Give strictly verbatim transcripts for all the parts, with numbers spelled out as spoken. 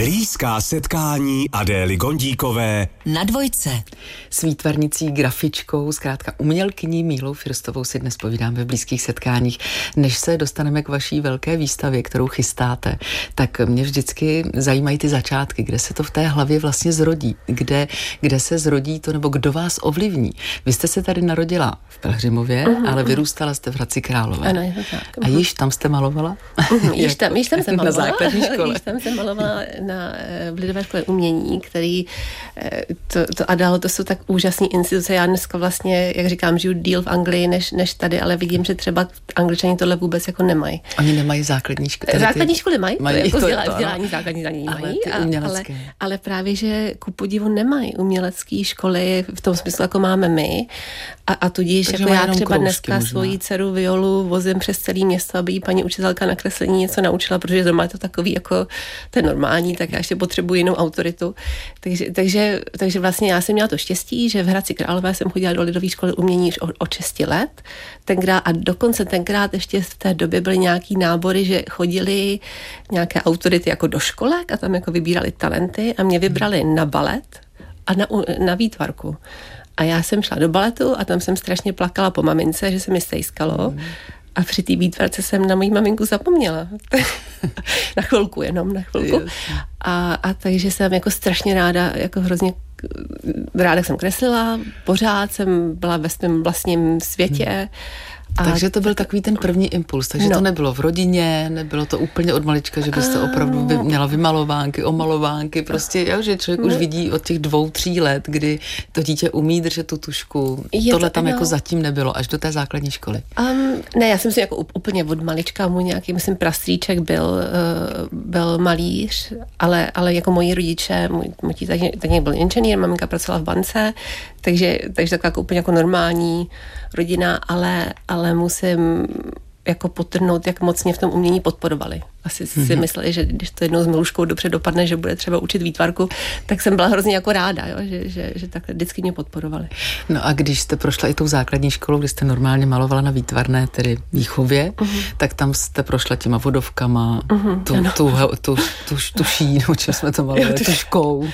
Blízká setkání Adély Gondíkové na Dvojce. S výtvarnicí, grafičkou, zkrátka umělkyní Mílou Firstovou si dnes povídáme v blízkých setkáních. Než se dostaneme k vaší velké výstavě, kterou chystáte, tak mě vždycky zajímají ty začátky, kde se to v té hlavě vlastně zrodí, kde, kde se zrodí to, nebo kdo vás ovlivní. Vy jste se tady narodila v Pelhřimově, uh-huh, ale vyrůstala jste v Hradci Králové. Ano, je to tak. A již tam jste malovala? Uh-huh, již, tam, již tam jsem malovala. Na základní škole. Již tam jsem malovala na v Lidové škole umění, který to, to Adélo, to jsou tak úžasné instituce. Já dneska vlastně, jak říkám, žiju díl v Anglii než, než tady, ale vidím, že třeba Angličani tohle vůbec jako nemají. Oni nemají základní školy. Základní školy mají, mají to jako to vzdělá, to, vzdělání základní za ní mají, ale, a, ale, ale právě, že ku podivu nemají umělecké školy v tom smyslu, jako máme my. A, a tudíž, takže jako já třeba kroužky dneska možná. Svoji dceru Violu vozím přes celé město, aby jí paní učitelka na kreslení něco naučila, protože doma je to takový jako ten normální, tak já ještě potřebuji jinou autoritu. Takže, takže, takže vlastně já jsem měla to štěstí, že v Hradci Králové jsem chodila do Lidové školy umění už od šesti let. Tenkrát, a dokonce tenkrát ještě v té době byly nějaký nábory, že chodili nějaké autority jako do školek a tam jako vybírali talenty a mě vybrali na balet a na, na výtvarku. A já jsem šla do baletu a tam jsem strašně plakala po mamince, že se mi stejskalo. Mm. A při té výtvarce jsem na moji maminku zapomněla. Na chvilku jenom, na chvilku. A, a takže jsem jako strašně ráda, jako hrozně ráda jsem kreslila, pořád jsem byla ve svém vlastním světě. A takže to byl takový ten první impuls, takže no. To nebylo v rodině, nebylo to úplně od malička, že byste opravdu vy, měla vymalovánky, omalovánky, prostě, jo, že člověk no. už vidí od těch dvou, tří let, kdy to dítě umí držet tu tušku. Je Tohle to, tam no. jako zatím nebylo, až do té základní školy. Um, ne, já jsem si jako úplně od malička, můj nějaký, myslím, prastrýček byl, uh, byl malíř, ale, ale jako moji rodiče, můj, můj tatínek byl inženýr, maminka pracovala v bance, takže, takže taková jako úplně jako normální rodina, ale, ale musím jako potrhnout, jak moc mě v tom umění podporovali. Asi mm-hmm. si mysleli, že když to jednou s Miluškou dobře dopadne, že bude třeba učit výtvarku, tak jsem byla hrozně jako ráda, jo? Že, že, že takhle vždycky mě podporovali. No a když jste prošla i tou základní školou, kdy jste normálně malovala na výtvarné, tedy výchově, mm-hmm. tak tam jste prošla těma vodovkama, mm-hmm, tu, tu, tu, tu, tu šínu, čím jsme to malovali, tuškou,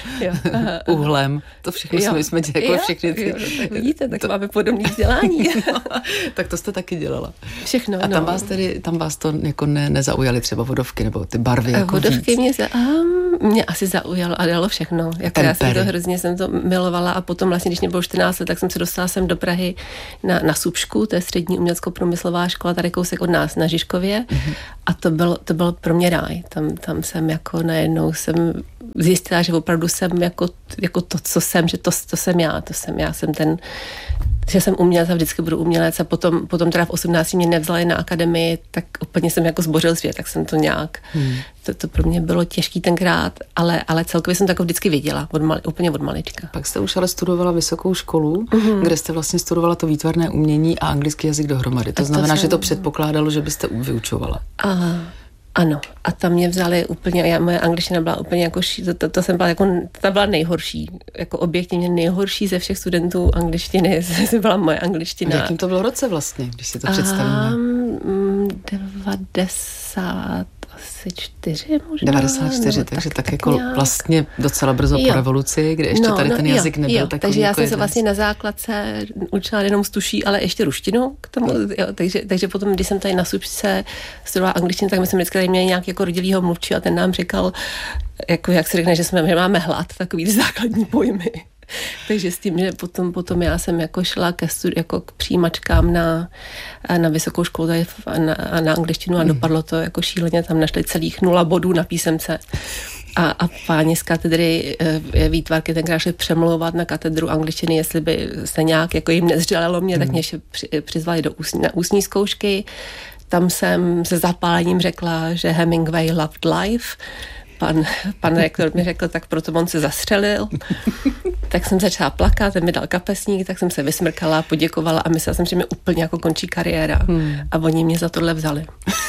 uhlem, to všechno jo. jsme, jsme dělali, jako všechny ty. Jo, tak vidíte, tak to máme podobné vzdělání. No, tak to jste taky dělala. Všechno, A tam no. vás tedy, tam vás to jako ne, nezaujali třeba vodovky nebo ty barvy jako vodovky víc? mě, za, um, mě asi zaujalo a dalo všechno. Jako já jsem to hrozně jsem to milovala a potom vlastně, když mě bylo čtrnáct let, tak jsem se dostala sem do Prahy na, na Subšku, to je střední umělecko-průmyslová škola, tady kousek od nás na Žižkově mm-hmm. a to bylo, to bylo pro mě ráj. Tam, tam jsem jako najednou jsem zjistila, že opravdu jsem jako, jako to, co jsem, že to, to jsem já, to jsem já, jsem ten že jsem umělec a vždycky budu umělec a potom, potom teda v osmnácti mě nevzali na akademii, tak úplně jsem jako zbořil svět, tak jsem to nějak, hmm. to, to pro mě bylo těžký tenkrát, ale, ale celkově jsem to jako vždycky věděla, od mali, úplně od malička. Pak jste už ale studovala vysokou školu, mm-hmm. kde jste vlastně studovala to výtvarné umění a anglický jazyk dohromady. To, to znamená, jsem... že to předpokládalo, že byste vyučovala. Aha. Ano, a tam mě vzali úplně, já, moje angličtina byla úplně jako, to, to, to jsem byla jako, ta byla nejhorší, jako objektivně nejhorší ze všech studentů angličtiny, to byla moje angličtina. V jakým to bylo roce vlastně, když si to představíme? Um, devadesát asi čtyři možná. devadesát čtyři, takže tak, tak, tak jako nějak... vlastně docela brzo jo. po revoluci, kdy ještě no, tady no, ten jazyk jo, nebyl jo, takový. Takže já jako jsem jeden. se vlastně na základce učila jenom z tuší, ale ještě ruštinu k tomu. Jo, takže, takže potom, když jsem tady na Subšce studovala angličtinu, tak my jsme vždycky tady měli nějaký jako rodilýho mluvčího a ten nám říkal, jako jak se řekne, že, jsme, že máme hlad, takový základní pojmy. Takže s tím, že potom, potom já jsem jako šla ke studi- jako k přijímačkám na, na vysokou školu tady a na, a na angličtinu a dopadlo to jako šíleně, tam našli celých nula bodů na písemce. A, a páni z katedry e, výtvarky tenkrát šli přemlouvat na katedru angličtiny, jestli by se nějak jako jim nezřelelo mě, hmm. tak mě ještě při, přizvali do ústní, na ústní zkoušky. Tam jsem se zapálením řekla, že Hemingway loved life. Pan, pan rektor mi řekl, tak proto on se zastřelil. Tak jsem začala plakat, ten mi dal kapesník, tak jsem se vysmrkala, poděkovala a myslela jsem, že mi úplně jako končí kariéra. Hmm. A oni mě za tohle vzali.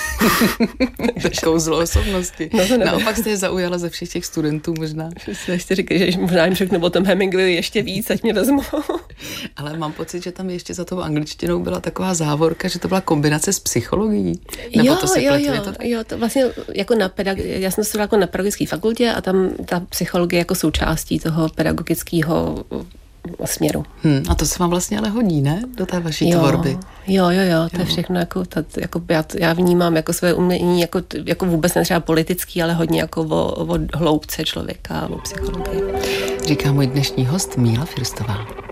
Takovou zlou osobnosti. No naopak jste je zaujala ze všech těch studentů možná. Ještě říkají, že možná jim řeknu o tom Hemingway ještě víc, ať mě vezmou. Ale mám pocit, že tam ještě za tou angličtinou byla taková závorka, že to byla kombinace s psychologií. Nebo jo, to se jo, pletu, jo, to tak? jo, to vlastně jako na pedag- já jsem studovala jako na pedagogické fakultě a tam ta psychologie jako součástí toho pedagogického směru. Hmm, a to se vám vlastně ale hodí, ne? Do té vaší jo, tvorby. Jo, jo, jo, to jo. je všechno jako, ta, jako já, já vnímám jako své umění, jako, jako vůbec ne třeba politický, ale hodně jako o, o hloubce člověka, o psychologii. Říká můj dnešní host Míla Firstová.